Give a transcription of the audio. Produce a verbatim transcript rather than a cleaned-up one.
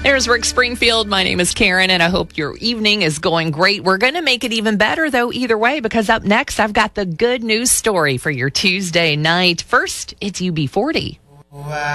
There's Rick Springfield. My name is Karen, and I hope your evening is going great. We're going to make it even better, though, either way, because up next, I've got the good news story for your Tuesday night. First, it's U B forty.